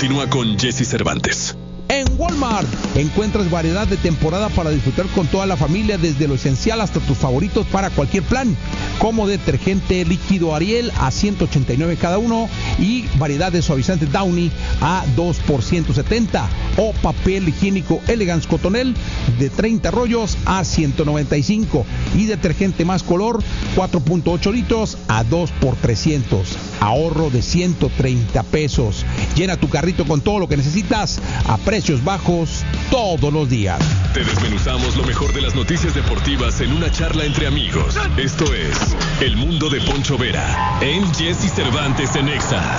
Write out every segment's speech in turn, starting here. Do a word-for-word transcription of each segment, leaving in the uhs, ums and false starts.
Continúa con Jesse Cervantes. En Walmart encuentras variedad de temporada para disfrutar con toda la familia, desde lo esencial hasta tus favoritos para cualquier plan, como detergente líquido Ariel a ciento ochenta y nueve cada uno y variedad de suavizante Downy a dos por ciento setenta, o papel higiénico Elegance Cotonel de treinta rollos a ciento noventa y cinco, y detergente Más Color cuatro punto ocho litros a dos por trescientos. Ahorro de ciento treinta pesos. Llena tu carrito con todo lo que necesitas a precios bajos todos los días. Te desmenuzamos lo mejor de las noticias deportivas en una charla entre amigos. Esto es El Mundo de Poncho Vera en Jesse Cervantes en Exa.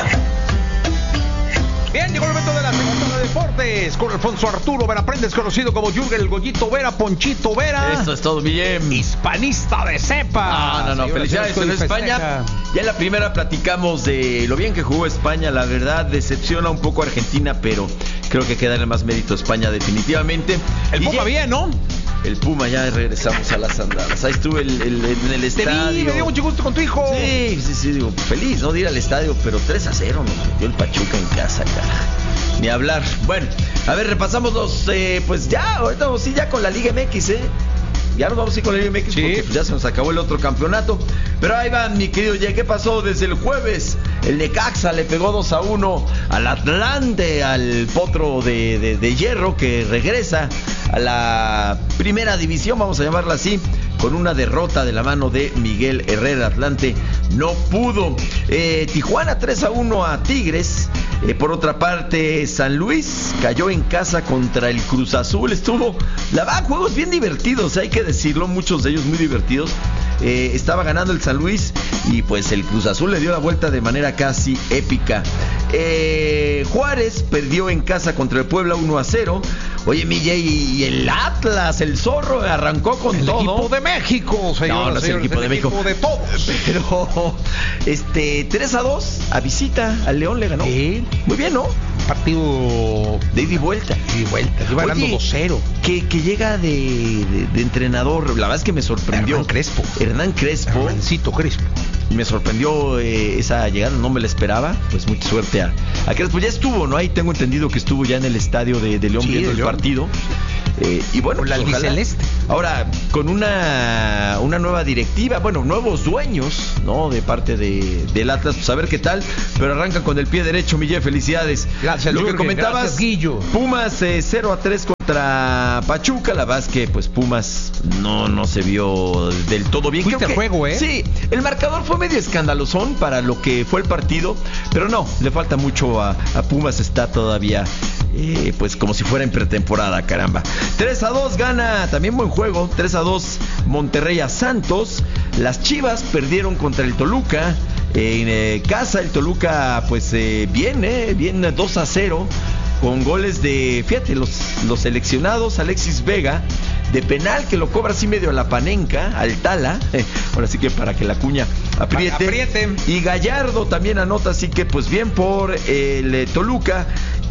Bien, llegó el momento de la segunda de deportes con Alfonso Arturo Vera Prendes, conocido como Jürgen el Goyito Vera, Ponchito Vera. Eso es todo bien. Hispanista de cepa. No, no, no, felicidades en España. Ya en la primera platicamos de lo bien que jugó España. La verdad, decepciona un poco a Argentina, pero creo que hay que darle más mérito a España definitivamente. El Puma bien, ¿no? El Puma, ya regresamos a las andadas. Ahí estuve el, el, en el estadio. Te vi, me dio mucho gusto con tu hijo. Sí, sí, sí, digo, feliz, ¿no? De ir al estadio, pero tres a cero nos metió el Pachuca en casa, cara. Ni hablar. Bueno, a ver, repasamos los, eh, pues ya, ahorita vamos sí, ya con la Liga M X, ¿eh? Ya nos vamos a ir con la Liga M X, sí, porque pues, ya se nos acabó el otro campeonato. Pero ahí va, mi querido Ye, ¿qué pasó desde el jueves? El Necaxa le pegó dos a uno al Atlante, al potro de, de, de hierro, que regresa a la primera división, vamos a llamarla así, con una derrota de la mano de Miguel Herrera. Atlante no pudo. eh, Tijuana tres a uno a Tigres. Eh, por otra parte, San Luis cayó en casa contra el Cruz Azul. Estuvo, la verdad, juegos bien divertidos, hay que decirlo, muchos de ellos muy divertidos. Eh, estaba ganando el San Luis y pues el Cruz Azul le dio la vuelta de manera casi épica. eh, Juárez perdió en casa contra el Puebla uno a cero. Oye, Mille, y el Atlas, el zorro, arrancó con el todo. El equipo de México, señor. No, no es el equipo de México. de todos. Pero, este, tres a dos a visita al León le ganó. Sí. Muy bien, ¿no? Partido de ida y vuelta. De ida y vuelta. Iba ganando dos cero. Que, que llega de, de, de entrenador, la verdad es que me sorprendió. Hernán Crespo. Hernán Crespo. Hernancito Crespo. Me sorprendió eh, esa llegada, no me la esperaba. Pues mucha suerte a, a Crespo. Ya estuvo, ¿no? Ahí tengo entendido que estuvo ya en el estadio de, de León, sí, viendo el León. partido. Eh, y bueno, la pues, albiceleste. Ahora, con una, una nueva directiva, bueno, nuevos dueños, ¿no? De parte de, del Atlas, pues a ver qué tal. Pero arrancan con el pie derecho, Miguel, felicidades. Gracias, Lo Jürgen, que comentabas, gracias, Guillo. Pumas eh, cero a tres contra Pachuca. La verdad es que pues Pumas no, no se vio del todo bien. Fuiste Creo que, al juego, ¿eh? Sí, el marcador fue medio escandalosón para lo que fue el partido, pero no, le falta mucho a, a Pumas, está todavía eh, pues como si fuera en pretemporada, caramba. tres a dos gana, también buen juego, tres a dos Monterrey a Santos. Las Chivas perdieron contra el Toluca en eh, casa. El Toluca pues eh, bien, eh, bien dos a cero. Con goles de, fíjate, los, los seleccionados, Alexis Vega, de penal, que lo cobra así medio a la panenca, al Tala, eh, ahora sí que para que la cuña apriete. Apriete. Y Gallardo también anota, así que pues bien por el eh, Toluca.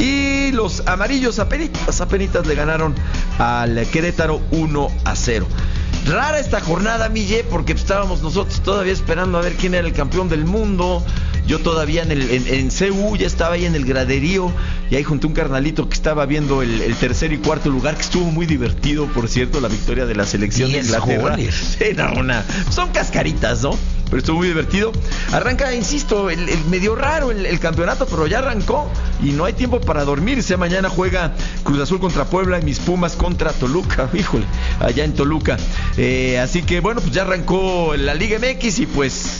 Y los amarillos apenitas, apenitas le ganaron al Querétaro uno a cero. Rara esta jornada, Mille, porque estábamos nosotros todavía esperando a ver quién era el campeón del mundo. Yo todavía en, el, en, en C U ya estaba ahí en el graderío y ahí junto a un carnalito que estaba viendo el, el tercer y cuarto lugar, que estuvo muy divertido, por cierto, la victoria de la selección de Inglaterra. Sí, no, una, son cascaritas, ¿no? Pero estuvo muy divertido. Arranca, insisto, el, el medio raro el, el campeonato, pero ya arrancó y no hay tiempo para dormirse. Mañana juega Cruz Azul contra Puebla y mis Pumas contra Toluca. Híjole, allá en Toluca. Eh, así que bueno, pues ya arrancó la Liga M X y pues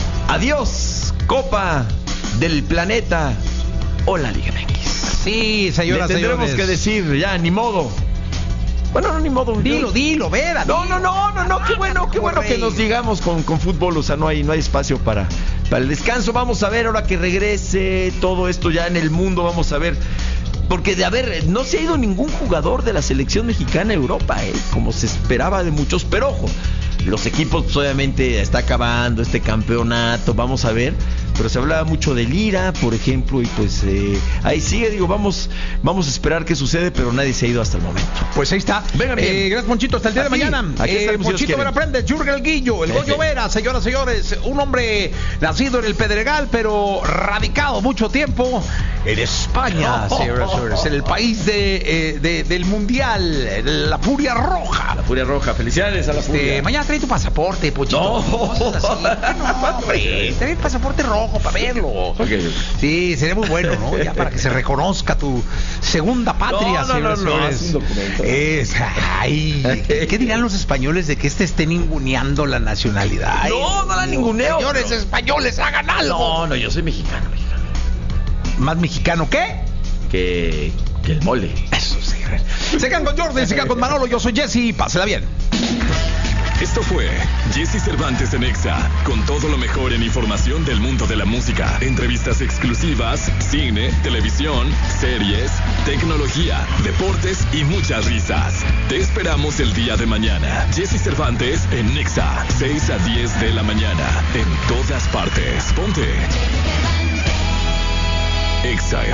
adiós, Copa del Planeta o la Liga M X. Sí, señoras, Le tendremos señores. que decir, ya, ni modo. Bueno, no, ni modo. Dilo, dilo, Vera. No, no, no, no, no, qué bueno, qué bueno que nos digamos con, con fútbol, o sea, no hay, no hay espacio para, para el descanso. Vamos a ver ahora que regrese todo esto ya en el mundo, vamos a ver. Porque, de a ver, no se ha ido ningún jugador de la selección mexicana a Europa, ¿eh? Como se esperaba de muchos, pero ojo, los equipos, pues, obviamente está acabando este campeonato, vamos a ver, pero se hablaba mucho de Lira, por ejemplo, y pues eh, ahí sigue, digo, vamos, vamos a esperar qué sucede, pero nadie se ha ido hasta el momento. Pues ahí está. Venga, bien. Eh, gracias, Ponchito, hasta el día Aquí, de mañana. aquí Eh, estaremos, si Dios Ponchito quiere. Vera Prende, Jürgen el Guillo, el Goyo Vera, señoras, señores, un hombre nacido en el Pedregal, pero radicado mucho tiempo en España, Oh. señoras y señores, en el país de, eh, de- del mundial, la Furia Roja. La Furia Roja, felicidades a la Este, Furia. mañana trae tu pasaporte, Pochito. No. Cosas así. No, hombre, trae el pasaporte rojo para verlo. Ok. Sí, sería muy bueno, ¿no? Ya para que se reconozca tu segunda patria, No, no, señoras y no, no, señores. es un documento. Es, ay, ¿qué dirán los españoles de que este esté ninguneando la nacionalidad? Ay, No, no la ninguneo, Señores pero- españoles, hagan algo. No, no, yo soy mexicano, mexicano. ¿Más mexicano qué? Que, que el mole. Eso sí. Se quedan con Jordi, se quedan con Manolo. Yo soy Jesse. Pásela bien. Esto fue Jesse Cervantes en Exa, con todo lo mejor en información del mundo de la música, entrevistas exclusivas, cine, televisión, series, tecnología, deportes y muchas risas. Te esperamos el día de mañana. Jesse Cervantes en Exa, seis a diez de la mañana, en todas partes. Ponte Exa